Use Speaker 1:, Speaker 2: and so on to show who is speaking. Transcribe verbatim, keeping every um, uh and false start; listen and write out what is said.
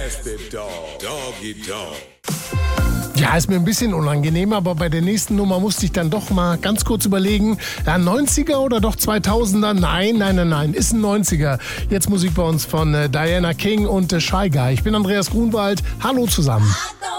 Speaker 1: Doggy Dog.
Speaker 2: Ja, ist mir ein bisschen unangenehm, aber bei der nächsten Nummer musste ich dann doch mal ganz kurz überlegen, ja, neunziger oder doch zweitausender? Nein, nein, nein, nein, ist ein neunziger. Jetzt Musik bei uns von äh, Diana King und äh, Shy Guy. Ich bin Andreas Grunwald. Hallo zusammen.